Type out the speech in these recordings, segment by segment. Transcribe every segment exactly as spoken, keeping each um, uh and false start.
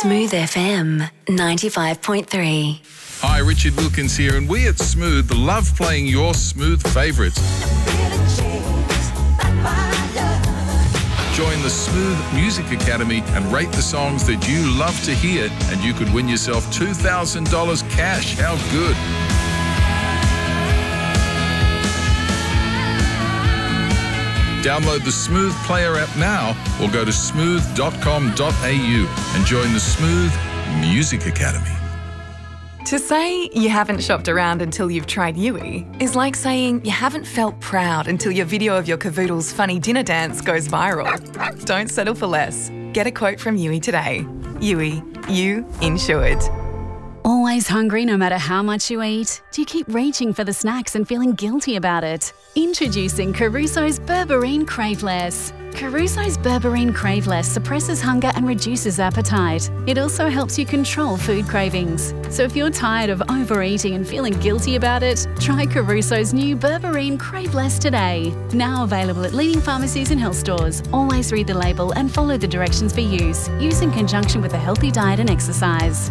Smooth F M ninety-five point three. Hi, Richard Wilkins here, and we at Smooth love playing your Smooth favourites. Join the Smooth Music Academy and rate the songs that you love to hear, and you could win yourself two thousand dollars cash. How good? Download the Smooth Player app now or go to smooth dot com dot a u and join the Smooth Music Academy. To say you haven't shopped around until you've tried Yui is like saying you haven't felt proud until your video of your cavoodle's funny dinner dance goes viral. Don't settle for less. Get a quote from Yui today. Yui, you insured. Always hungry no matter how much you eat? Do you keep reaching for the snacks and feeling guilty about it? Introducing Caruso's Berberine Craveless. Caruso's Berberine Craveless suppresses hunger and reduces appetite. It also helps you control food cravings. So if you're tired of overeating and feeling guilty about it, try Caruso's new Berberine Craveless today. Now available at leading pharmacies and health stores. Always read the label and follow the directions for use. Use in conjunction with a healthy diet and exercise.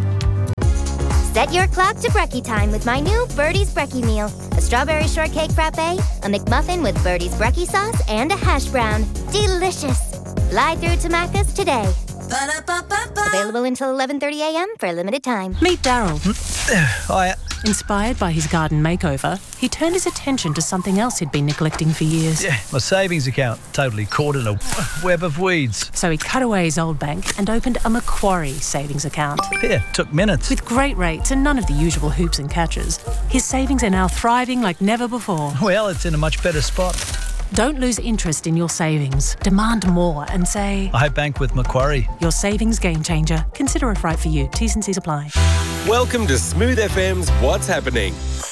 Set your clock to brekkie time with my new Birdie's Brekkie meal. A strawberry shortcake frappe, a McMuffin with Birdie's Brekkie sauce, and a hash brown. Delicious! Fly through to Macca's today. Ba-da-ba-ba-ba. Available until eleven thirty a.m. for a limited time. Meet Daryl. Hiya. Inspired by his garden makeover, he turned his attention to something else he'd been neglecting for years. Yeah, my savings account, totally caught in a web of weeds. So he cut away his old bank and opened a Macquarie savings account. Yeah, took minutes. With great rates and none of the usual hoops and catches, his savings are now thriving like never before. Well, it's in a much better spot. Don't lose interest in your savings. Demand more and say, I bank with Macquarie. Your savings game changer. Consider if right for you. T's and C's apply. Welcome to Smooth F M's What's Happening.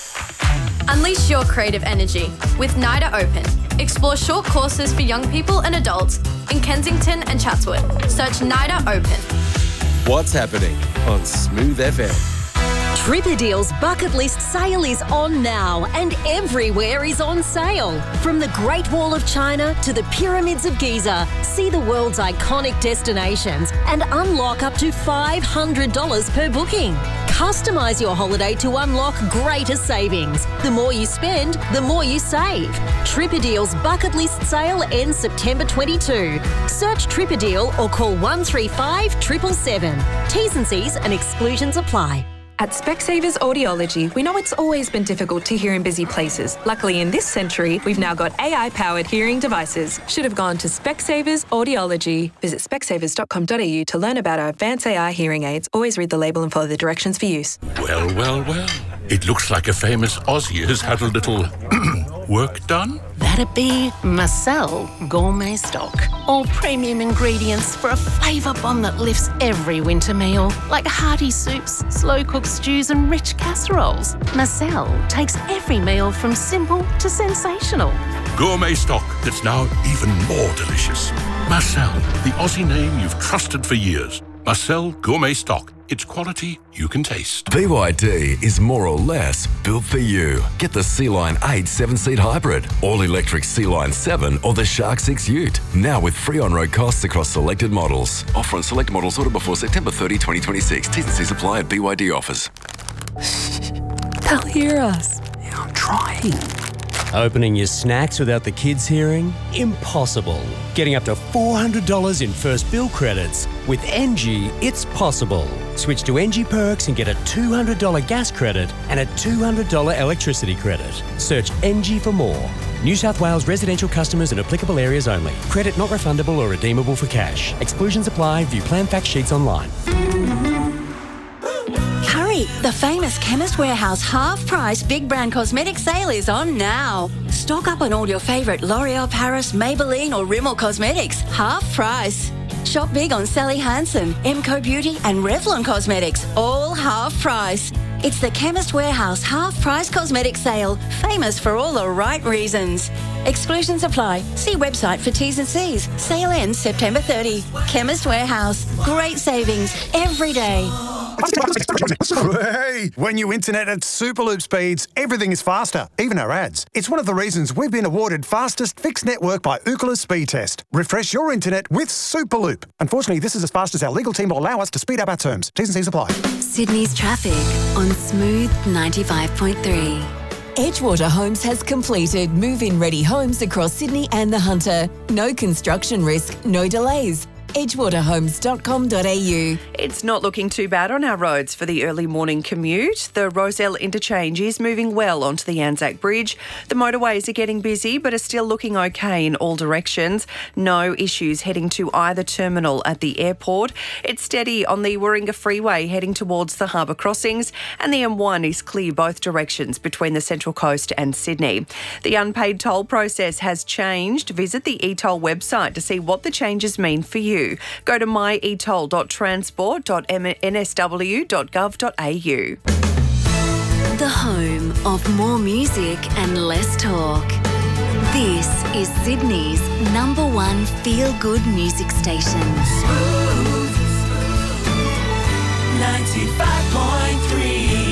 Unleash your creative energy with NIDA Open. Explore short courses for young people and adults in Kensington and Chatswood. Search NIDA Open. What's Happening on Smooth F M. Tripadeal's bucket list sale is on now and everywhere is on sale. From the Great Wall of China to the Pyramids of Giza, see the world's iconic destinations and unlock up to five hundred dollars per booking. Customise your holiday to unlock greater savings. The more you spend, the more you save. Tripadeal's bucket list sale ends September twenty-second. Search Tripadeal or call one three five seven seven seven. T's and C's and exclusions apply. At Specsavers Audiology, we know it's always been difficult to hear in busy places. Luckily, in this century, we've now got A I-powered hearing devices. Should have gone to Specsavers Audiology. Visit specsavers dot com dot a u to learn about our advanced A I hearing aids. Always read the label and follow the directions for use. Well, well, well. It looks like a famous Aussie has had a little work done. That'd be Marcel Gourmet Stock. All premium ingredients for a flavour bomb that lifts every winter meal, like hearty soups, slow-cooked stews and rich casseroles. Marcel takes every meal from simple to sensational. Gourmet stock that's now even more delicious. Marcel, the Aussie name you've trusted for years. Marcel Gourmet Stock. It's quality you can taste. B Y D is more or less built for you. Get the Sea-Line eight seven-seat hybrid, all-electric Sea-Line seven or the Shark six Ute. Now with free on-road costs across selected models. Offer on select models ordered before September thirtieth, twenty twenty-six. T's and C's apply at B Y D offers. They'll hear us. Yeah, I'm trying. Opening your snacks without the kids hearing? Impossible. Getting up to four hundred dollars in first bill credits. With Engie, it's possible. Switch to Engie Perks and get a two hundred dollars gas credit and a two hundred dollars electricity credit. Search Engie for more. New South Wales residential customers in applicable areas only. Credit not refundable or redeemable for cash. Exclusions apply. View plan fact sheets online. Hurry! The famous Chemist Warehouse half-price big brand cosmetic sale is on now. Stock up on all your favourite L'Oreal Paris, Maybelline or Rimmel cosmetics. Half price. Shop big on Sally Hansen, Emco Beauty and Revlon Cosmetics. All half price. It's the Chemist Warehouse half-price cosmetic sale, famous for all the right reasons. Exclusions apply. See website for T's and C's. Sale ends September thirtieth. Chemist Warehouse. Great savings every day. Hey, when you internet at Superloop speeds, everything is faster, even our ads. It's one of the reasons we've been awarded fastest fixed network by Ookla Speed Test. Refresh your internet with Superloop. Unfortunately, this is as fast as our legal team will allow us to speed up our terms. T's and C's apply. Sydney's traffic on Smooth ninety-five point three. Edgewater Homes has completed move-in ready homes across Sydney and the Hunter. No construction risk, no delays. edgewater homes dot com dot a u. It's not looking too bad on our roads for the early morning commute. The Rozelle interchange is moving well onto the Anzac Bridge. The motorways are getting busy but are still looking okay in all directions. No issues heading to either terminal at the airport. It's steady on the Warringah Freeway heading towards the harbour crossings, and the M one is clear both directions between the Central Coast and Sydney. The unpaid toll process has changed. Visit the e-toll website to see what the changes mean for you. Go to my e toll dot transport dot n s w dot gov dot a u. The home of more music and less talk. This is Sydney's number one feel-good music station. Smooth ninety-five point three.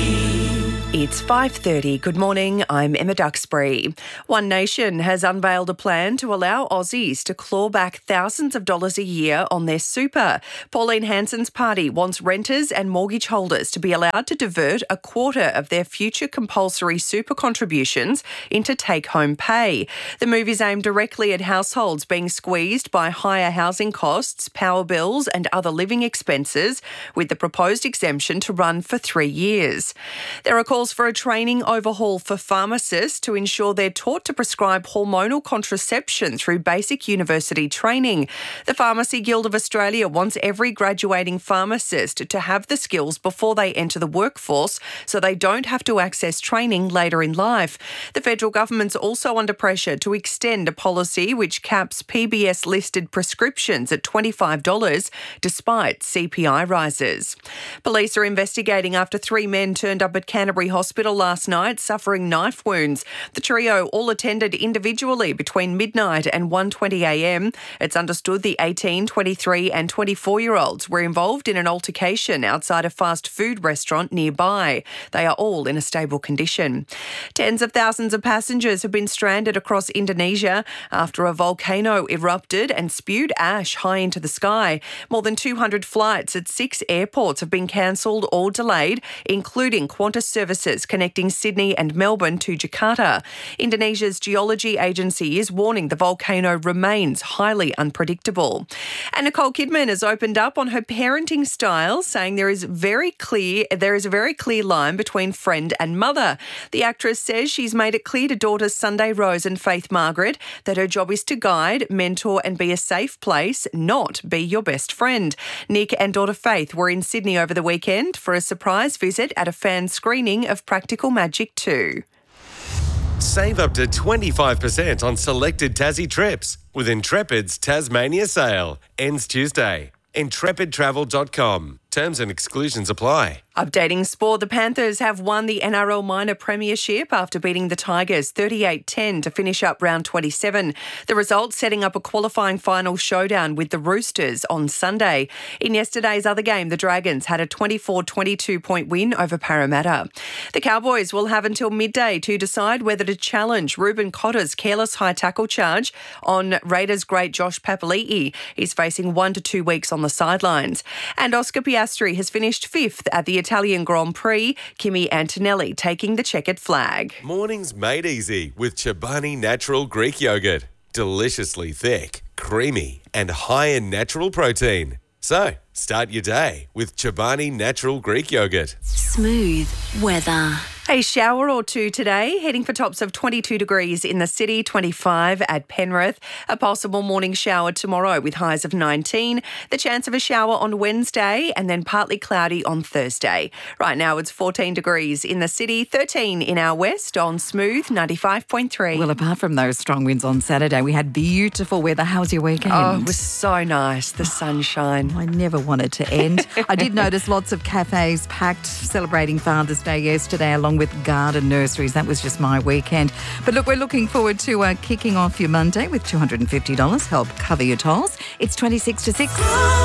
It's five thirty. Good morning, I'm Emma Duxbury. One Nation has unveiled a plan to allow Aussies to claw back thousands of dollars a year on their super. Pauline Hanson's party wants renters and mortgage holders to be allowed to divert a quarter of their future compulsory super contributions into take-home pay. The move is aimed directly at households being squeezed by higher housing costs, power bills and other living expenses, with the proposed exemption to run for three years. There are calls for a training overhaul for pharmacists to ensure they're taught to prescribe hormonal contraception through basic university training. The Pharmacy Guild of Australia wants every graduating pharmacist to have the skills before they enter the workforce so they don't have to access training later in life. The federal government's also under pressure to extend a policy which caps P B S-listed prescriptions at twenty-five dollars despite C P I rises. Police are investigating after three men turned up at Canterbury Hospital last night suffering knife wounds. The trio all attended individually between midnight and one twenty a m. It's understood the eighteen, twenty-three and twenty-four-year-olds were involved in an altercation outside a fast food restaurant nearby. They are all in a stable condition. Tens of thousands of passengers have been stranded across Indonesia after a volcano erupted and spewed ash high into the sky. More than two hundred flights at six airports have been cancelled or delayed, including Qantas services connecting Sydney and Melbourne to Jakarta. Indonesia's geology agency is warning the volcano remains highly unpredictable. And Nicole Kidman has opened up on her parenting style, saying there is very clear there is a very clear line between friend and mother. The actress says she's made it clear to daughters Sunday Rose and Faith Margaret that her job is to guide, mentor and be a safe place, not be your best friend. Nick and daughter Faith were in Sydney over the weekend for a surprise visit at a fan screening of Practical Magic two. Save up to twenty-five percent on selected Tassie trips with Intrepid's Tasmania sale. Ends Tuesday. intrepid travel dot com. Terms and exclusions apply. Updating sport, the Panthers have won the N R L Minor Premiership after beating the Tigers thirty-eight ten to finish up round twenty-seven. The result setting up a qualifying final showdown with the Roosters on Sunday. In yesterday's other game, the Dragons had a twenty-four twenty-two point win over Parramatta. The Cowboys will have until midday to decide whether to challenge Ruben Cotter's careless high tackle charge on Raiders great Josh Papali'i. He's facing one to two weeks on the sidelines. And Oscar Piastri has finished fifth at the Italian Grand Prix, Kimi Antonelli taking the checkered flag. Mornings made easy with Chobani Natural Greek Yogurt. Deliciously thick, creamy and high in natural protein. So, start your day with Chobani Natural Greek Yogurt. Smooth weather. A shower or two today, heading for tops of twenty-two degrees in the city, twenty-five at Penrith. A possible morning shower tomorrow with highs of nineteen. The chance of a shower on Wednesday and then partly cloudy on Thursday. Right now it's fourteen degrees in the city, thirteen in our west on Smooth ninety-five point three. Well, apart from those strong winds on Saturday, we had beautiful weather. How was your weekend? Oh, it was so nice, the sunshine. I never wanted to end. I did notice lots of cafes packed celebrating Father's Day yesterday, along with garden nurseries. That was just my weekend. But look, we're looking forward to uh, kicking off your Monday with two hundred fifty dollars help cover your tolls. It's twenty-six to six.